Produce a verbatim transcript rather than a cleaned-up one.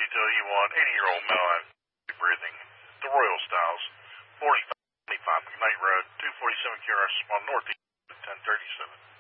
utility you want, eighty-year-old male breathing. The Royal Styles, forty-five twenty-five McKnight Road, two forty-seven Q R S, Northeast, ten thirty-seven.